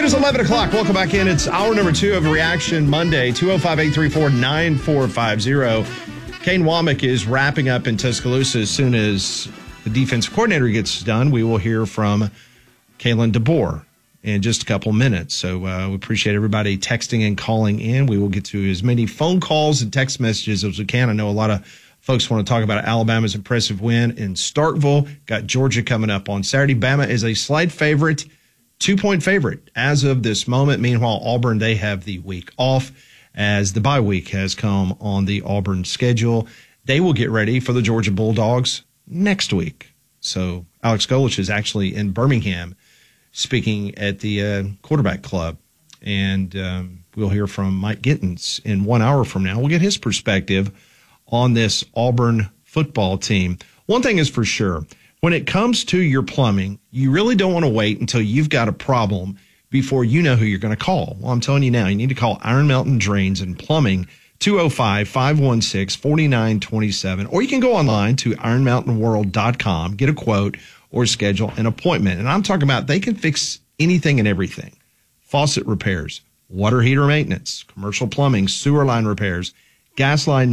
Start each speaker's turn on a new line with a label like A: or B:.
A: is 11 o'clock. Welcome back in. It's hour number 2 of Reaction Monday, 205-834-9450. Kane Womack is wrapping up in Tuscaloosa. As soon as the defensive coordinator gets done, we will hear from Kalen DeBoer in just a couple minutes. So we appreciate everybody texting and calling in. We will get to as many phone calls and text messages as we can. I know a lot of folks want to talk about Alabama's impressive win in Starkville. Got Georgia coming up on Saturday. Bama is a slight favorite, 2-point favorite as of this moment. Meanwhile, Auburn, they have the week off as the bye week has come on the Auburn schedule. They will get ready for the Georgia Bulldogs next week. So Alex Golich is actually in Birmingham speaking at the quarterback club. And we'll hear from Mike Gittens in 1 hour from now. We'll get his perspective on this Auburn football team. One thing is for sure, when it comes to your plumbing, you really don't want to wait until you've got a problem before you know who you're going to call. Well, I'm telling you now, you need to call Iron Mountain Drains and Plumbing, 205-516-4927, or you can go online to ironmountainworld.com, get a quote, or schedule an appointment. And I'm talking about they can fix anything and everything. Faucet repairs, water heater maintenance, commercial plumbing, sewer line repairs, gas line